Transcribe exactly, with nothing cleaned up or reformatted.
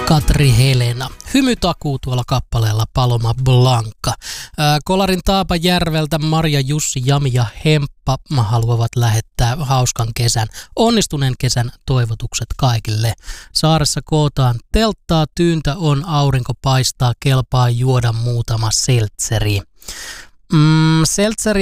Katri Helena. Hymytakuu tuolla kappaleella Paloma Blanca. Ää, Kolarin Taapajärveltä Marja, Jussi, Jami ja Hemppa haluavat lähettää hauskan kesän, onnistuneen kesän toivotukset kaikille. Saaressa kootaan telttaa, tyyntä on, aurinko paistaa, kelpaa juoda muutama seltseri. Mm, seltseri